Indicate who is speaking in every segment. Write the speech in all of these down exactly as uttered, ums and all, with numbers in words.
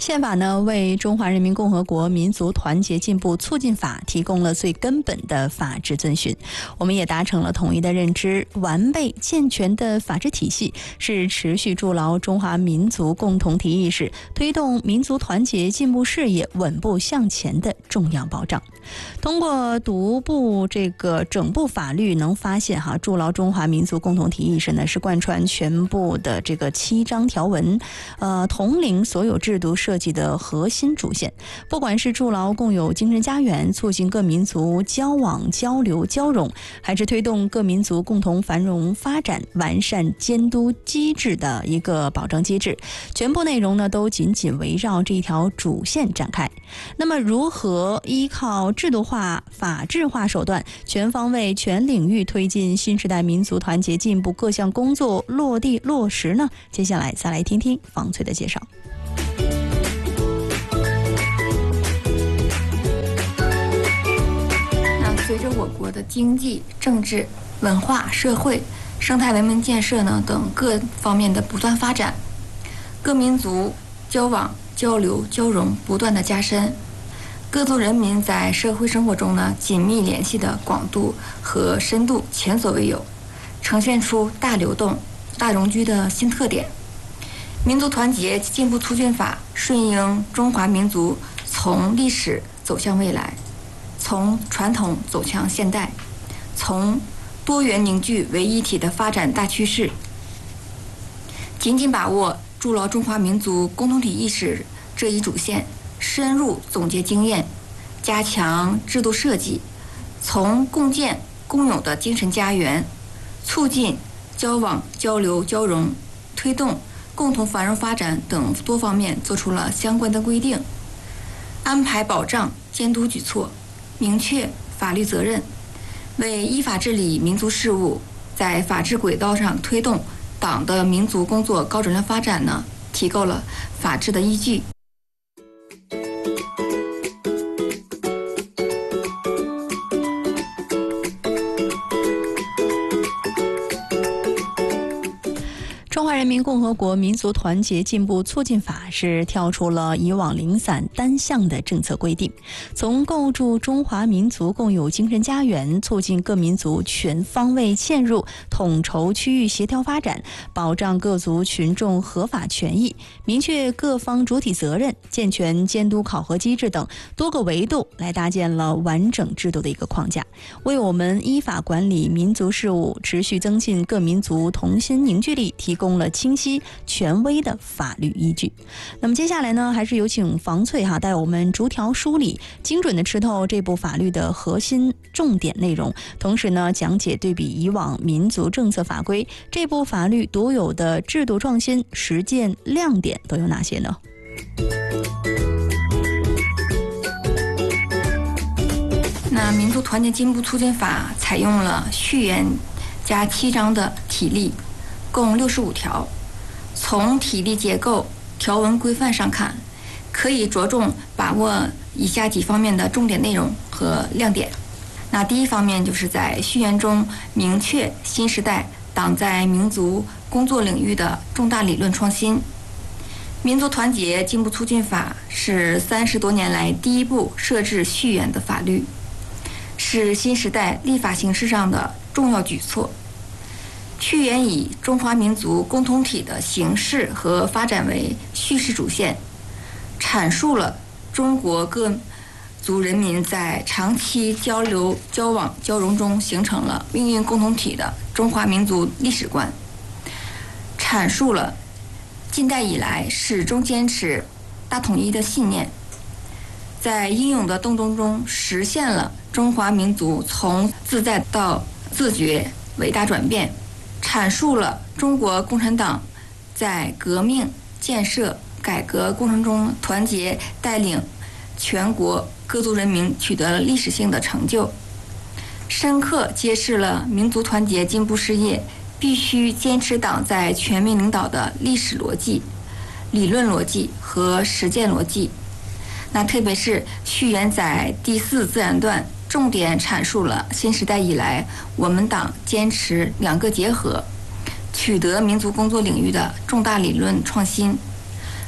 Speaker 1: 宪法呢，为中华人民共和国民族团结进步促进法提供了最根本的法治遵循。我们也达成了统一的认知，完备健全的法治体系是持续筑牢中华民族共同体意识、推动民族团结进步事业稳步向前的重要保障。通过读部这个整部法律，能发现哈，筑牢中华民族共同体意识呢，是贯穿全部的这个七章条文，呃，统领所有制度设计的核心主线。不管是筑牢共有精神家园，促进各民族交往交流交融，还是推动各民族共同繁荣发展，完善监督机制的一个保障机制，全部内容呢都紧紧围绕这一条主线展开。那么，如何依靠制度化、法治化手段，全方位、全领域推进新时代民族团结进步各项工作落地落实呢？接下来再来听听方翠的介绍。
Speaker 2: 那随着我国的经济、政治、文化、社会、生态文明建设呢等各方面的不断发展，各民族交往、交流、交融不断的加深，各族人民在社会生活中呢紧密联系的广度和深度前所未有，呈现出大流动、大容居的新特点。民族团结进步促进法顺应中华民族从历史走向未来，从传统走向现代，从多元凝聚为一体的发展大趋势，紧紧把握筑牢中华民族共同体意识这一主线，深入总结经验，加强制度设计，从共建共有的精神家园，促进交往交流交融，推动共同繁荣发展等多方面做出了相关的规定，安排保障监督举措，明确法律责任，为依法治理民族事务，在法治轨道上推动党的民族工作高质量发展呢，提供了法治的依据。
Speaker 1: 中华人民共和国民族团结进步促进法是跳出了以往零散单向的政策规定，从构筑中华民族共有精神家园，促进各民族全方位嵌入，统筹区域协调发展，保障各族群众合法权益，明确各方主体责任，健全监督考核机制等多个维度，来搭建了完整制度的一个框架，为我们依法管理民族事务，持续增进各民族同心凝聚力提供了清晰权威的法律依据。那么接下来呢，还是有请房翠哈带我们逐条梳理，精准的吃透这部法律的核心重点内容，同时呢，讲解对比以往民族政策法规，这部法律独有的制度创新实践亮点都有哪些呢？
Speaker 2: 那民族团结进步促进法采用了序言加七章的体例，共六十五条。从体例结构、条文规范上看，可以着重把握以下几方面的重点内容和亮点。那第一方面就是在序言中明确新时代党在民族工作领域的重大理论创新。民族团结进步促进法是三十多年来第一部设置序言的法律，是新时代立法形式上的重要举措。序言以中华民族共同体的形式和发展为叙事主线，阐述了中国各族人民在长期交流交往交融中形成了命运共同体的中华民族历史观，阐述了近代以来始终坚持大统一的信念，在英勇的斗争中实现了中华民族从自在到自觉伟大转变，阐述了中国共产党在革命、建设、改革过程中团结带领全国各族人民取得了历史性的成就，深刻揭示了民族团结进步事业必须坚持党在全民领导的历史逻辑、理论逻辑和实践逻辑。那特别是序言在第四自然段重点阐述了新时代以来我们党坚持两个结合，取得民族工作领域的重大理论创新，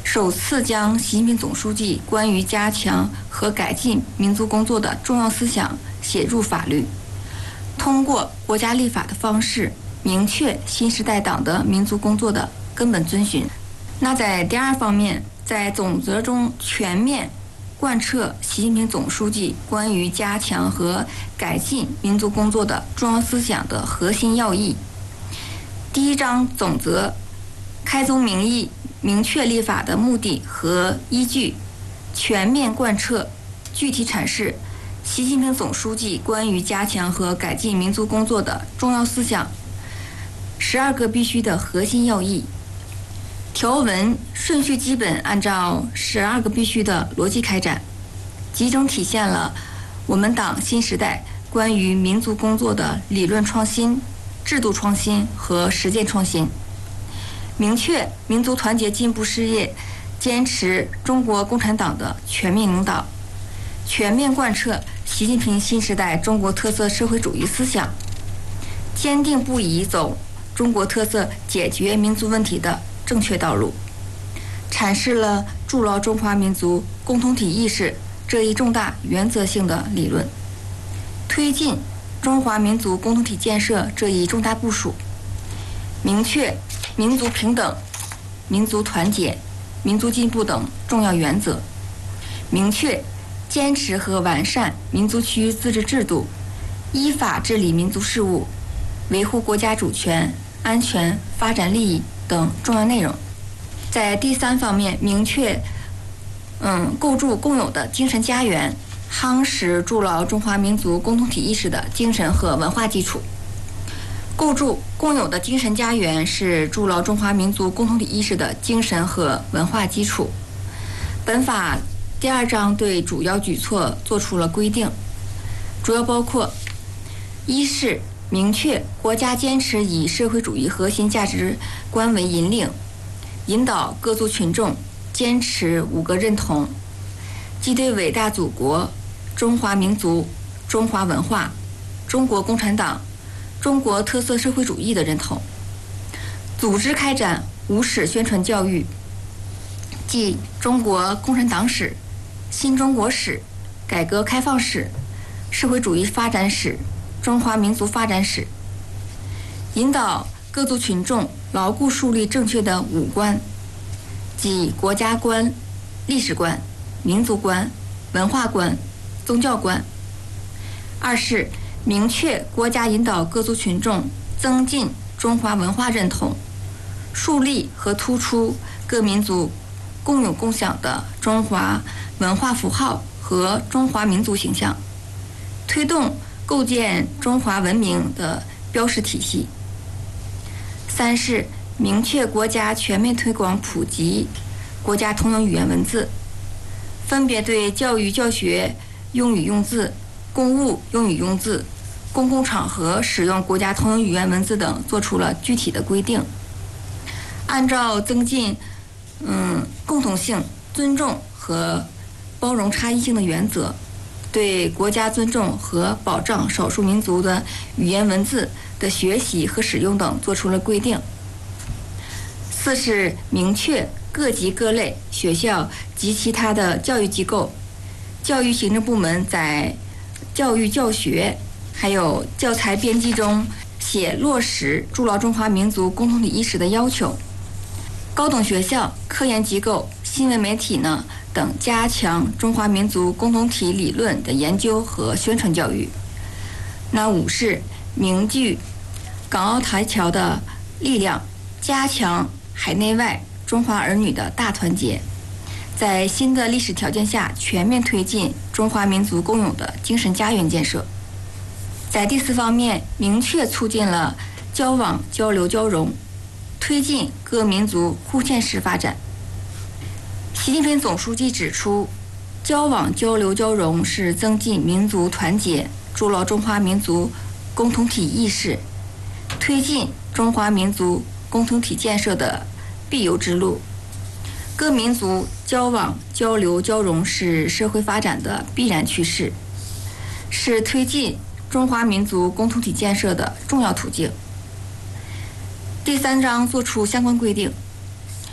Speaker 2: 首次将习近平总书记关于加强和改进民族工作的重要思想写入法律，通过国家立法的方式明确新时代党的民族工作的根本遵循。那在第二方面，在总则中全面贯彻习近平总书记关于加强和改进民族工作的重要思想的核心要义。第一章总则开宗明义明确立法的目的和依据，全面贯彻具体阐释习近平总书记关于加强和改进民族工作的重要思想十二个必须的核心要义。条文顺序基本按照十二个必须的逻辑开展，集中体现了我们党新时代关于民族工作的理论创新、制度创新和实践创新，明确民族团结进步事业坚持中国共产党的全面领导，全面贯彻习近平新时代中国特色社会主义思想，坚定不移走中国特色解决民族问题的正确道路，阐释了筑牢中华民族共同体意识这一重大原则性的理论，推进中华民族共同体建设这一重大部署，明确民族平等、民族团结、民族进步等重要原则，明确坚持和完善民族区自治制度，依法治理民族事务，维护国家主权、安全、发展利益等重要内容。在第三方面，明确嗯构筑共有的精神家园，夯实筑牢中华民族共同体意识的精神和文化基础。构筑共有的精神家园是筑牢中华民族共同体意识的精神和文化基础。本法第二章对主要举措作出了规定，主要包括：一是明确国家坚持以社会主义核心价值观为引领，引导各族群众坚持五个认同，即对伟大祖国、中华民族、中华文化、中国共产党、中国特色社会主义的认同，组织开展五史宣传教育，即中国共产党史、新中国史、改革开放史、社会主义发展史、中华民族发展史，引导各族群众牢固树立正确的五观，即国家观、历史观、民族观、文化观、宗教观。二是明确国家引导各族群众增进中华文化认同，树立和突出各民族共有共享的中华文化符号和中华民族形象，推动构建中华文明的标识体系。三是明确国家全面推广普及国家通用语言文字，分别对教育教学用语用字、公务用语用字、公共场合使用国家通用语言文字等做出了具体的规定。按照增进嗯共同性、尊重和包容差异性的原则，对国家尊重和保障少数民族的语言文字的学习和使用等作出了规定。四是明确各级各类学校及其他的教育机构、教育行政部门在教育教学还有教材编辑中写落实筑牢中华民族共同体意识的要求。高等学校、科研机构、新闻媒体呢等加强中华民族共同体理论的研究和宣传教育。那五是凝聚港澳台侨的力量，加强海内外中华儿女的大团结，在新的历史条件下全面推进中华民族共有的精神家园建设。在第四方面，明确促进了交往交流交融，推进各民族互鉴式发展。习近平总书记指出，交往交流交融是增进民族团结、筑牢中华民族共同体意识、推进中华民族共同体建设的必由之路。各民族交往交流交融是社会发展的必然趋势，是推进中华民族共同体建设的重要途径。第三章作出相关规定，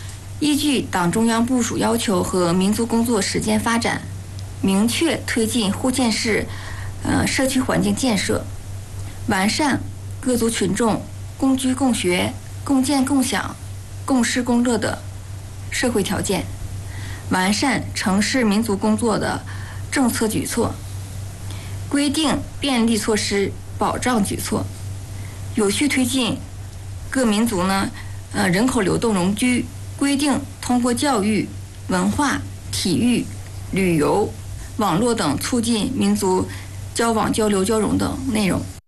Speaker 2: 依据党中央部署要求和民族工作实践发展，明确推进互建式呃社区环境建设，完善各族群众共居共学、共建共享、共事共乐的社会条件，完善城市民族工作的政策举措，规定便利措施、保障举措，有序推进各民族呢呃人口流动容居，规定通过教育、文化、体育、旅游、网络等促进民族交往交流交融等内容。